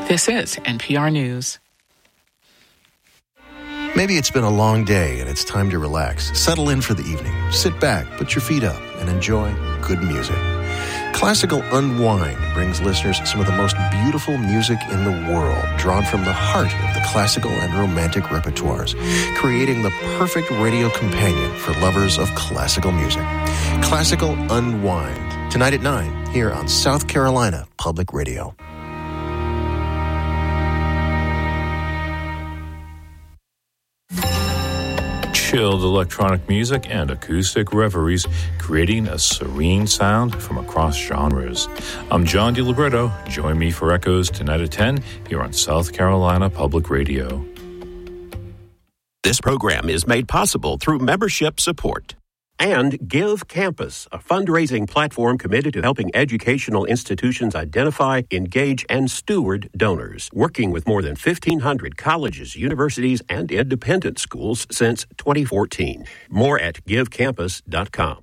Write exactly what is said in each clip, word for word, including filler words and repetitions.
This is N P R News. Maybe it's been a long day and it's time to relax. Settle in for the evening. Sit back, put your feet up, and enjoy good music. Classical Unwind brings listeners some of the most beautiful music in the world, drawn from the heart of the classical and romantic repertoires, creating the perfect radio companion for lovers of classical music. Classical Unwind, tonight at nine, here on South Carolina Public Radio. Chilled electronic music and acoustic reveries, creating a serene sound from across genres. I'm John DiLibretto. Join me for Echoes tonight at ten here on South Carolina Public Radio. This program is made possible through membership support. And Give Campus, a fundraising platform committed to helping educational institutions identify, engage, and steward donors, working with more than fifteen hundred colleges, universities, and independent schools since twenty fourteen. More at give campus dot com.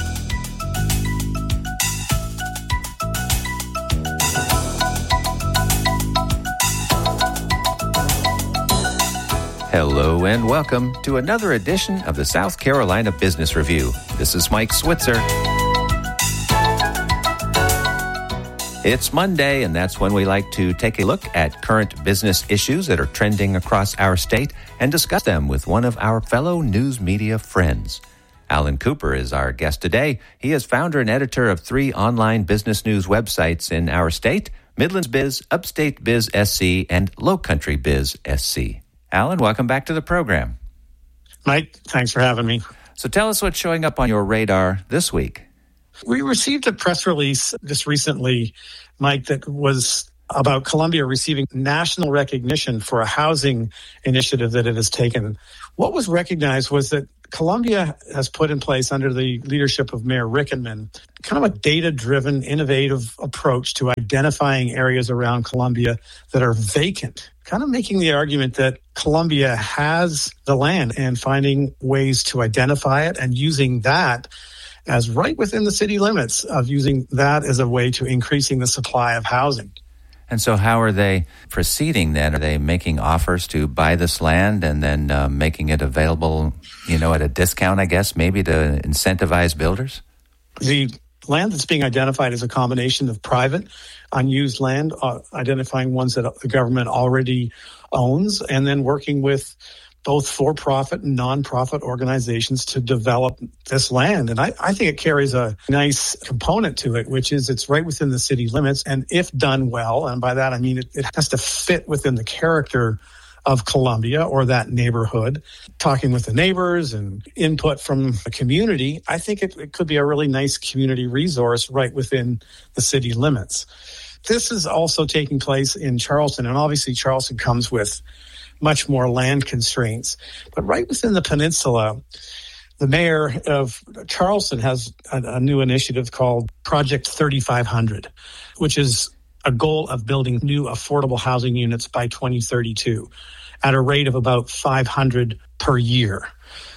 Hello and welcome to another edition of the South Carolina Business Review. This is Mike Switzer. It's Monday, and that's when we like to take a look at current business issues that are trending across our state and discuss them with one of our fellow news media friends. Alan Cooper is our guest today. He is founder and editor of three online business news websites in our state, Midlands Biz, Upstate Biz S C, and Low Country Biz S C. Alan, welcome back to the program. Mike, thanks for having me. So tell us what's showing up on your radar this week. We received a press release just recently, Mike, that was about Columbia receiving national recognition for a housing initiative that it has taken. What was recognized was that Columbia has put in place, under the leadership of Mayor Rickenmann, kind of a data-driven, innovative approach to identifying areas around Columbia that are vacant, kind of making the argument that Columbia has the land and finding ways to identify it and using that as right within the city limits of using that as a way to increasing the supply of housing. And so how are they proceeding then? Are they making offers to buy this land and then uh, making it available, you know, at a discount, I guess, maybe to incentivize builders? The land that's being identified is a combination of private, unused land, uh, identifying ones that the government already owns, and then working with both for-profit and non-profit organizations to develop this land. And I, I think it carries a nice component to it, which is it's right within the city limits. And if done well, and by that I mean it, it has to fit within the character of Columbia or that neighborhood, talking with the neighbors and input from the community, I think it, it could be a really nice community resource right within the city limits. This is also taking place in Charleston, and obviously Charleston comes with much more land constraints. But right within the peninsula, the mayor of Charleston has a, a new initiative called Project thirty-five hundred, which is a goal of building new affordable housing units by twenty thirty-two at a rate of about five hundred per year.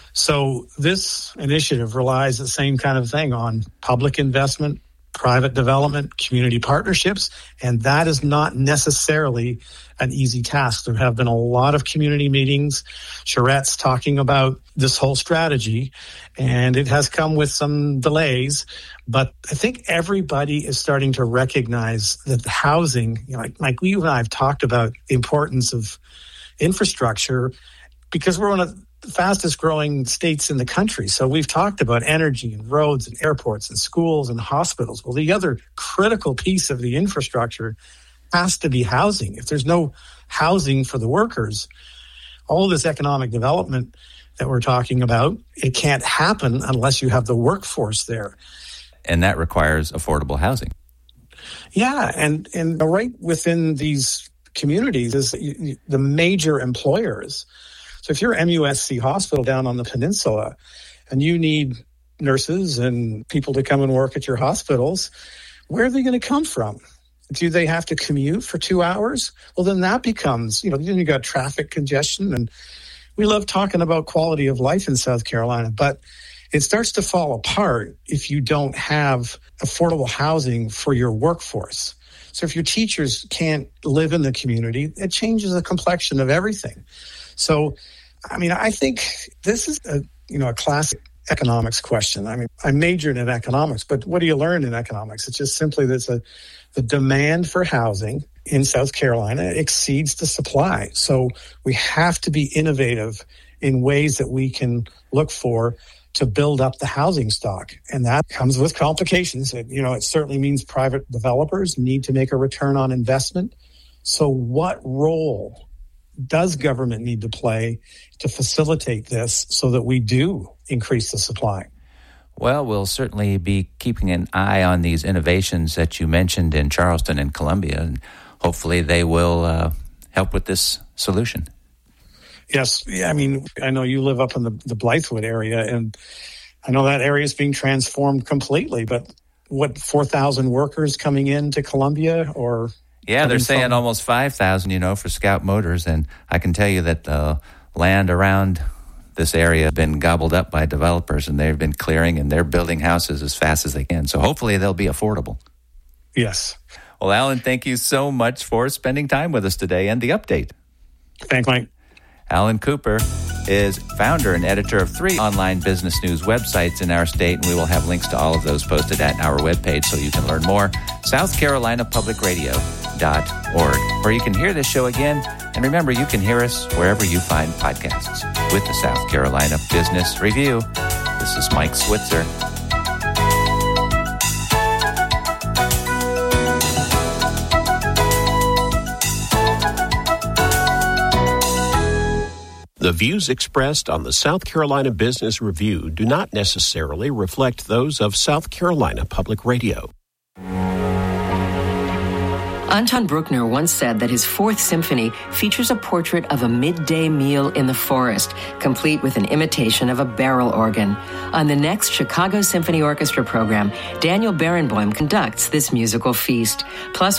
So this initiative relies the same kind of thing on public investment, private development, community partnerships, and that is not necessarily an easy task. There have been a lot of community meetings, charrettes talking about this whole strategy, and it has come with some delays, but I think everybody is starting to recognize that the housing, you know, like, like you and I have talked about the importance of infrastructure because we're one of the fastest growing states in the country. So we've talked about energy and roads and airports and schools and hospitals. Well, the other critical piece of the infrastructure has to be housing. If there's no housing for the workers, all this economic development that we're talking about, it can't happen unless you have the workforce there. And that requires affordable housing. Yeah, and, and right within these communities is the major employers. So if you're M U S C Hospital down on the peninsula and you need nurses and people to come and work at your hospitals, where are they going to come from? Do they have to commute for two hours? Well, then that becomes, you know, then you got traffic congestion. And we love talking about quality of life in South Carolina, but it starts to fall apart if you don't have affordable housing for your workforce. So if your teachers can't live in the community, it changes the complexion of everything. So, I mean, I think this is a, you know, a classic economics question. I mean, I majored in economics, but what do you learn in economics? It's just simply that a, the demand for housing in South Carolina exceeds the supply. So we have to be innovative in ways that we can look for to build up the housing stock. And that comes with complications. It, you know, it certainly means private developers need to make a return on investment. So what role does government need to play to facilitate this so that we do increase the supply? Well, we'll certainly be keeping an eye on these innovations that you mentioned in Charleston and Columbia, and hopefully they will uh, help with this solution. Yes. Yeah, I mean, I know you live up in the, the Blythewood area, and I know that area is being transformed completely, but what, four thousand workers coming into Columbia or... Yeah, they're saying from... almost five thousand, you know, for Scout Motors, and I can tell you that the land around this area has been gobbled up by developers, and they've been clearing, and they're building houses as fast as they can. So hopefully they'll be affordable. Yes. Well, Alan, thank you so much for spending time with us today and the update. Thanks, Mike. Alan Cooper is founder and editor of three online business news websites in our state, and we will have links to all of those posted at our webpage so you can learn more, south carolina public radio dot org, where you can hear this show again. And remember, you can hear us wherever you find podcasts. With the South Carolina Business Review, this is Mike Switzer. The views expressed on the South Carolina Business Review do not necessarily reflect those of South Carolina Public Radio. Anton Bruckner once said that his Fourth Symphony features a portrait of a midday meal in the forest, complete with an imitation of a barrel organ. On the next Chicago Symphony Orchestra program, Daniel Barenboim conducts this musical feast. Plus,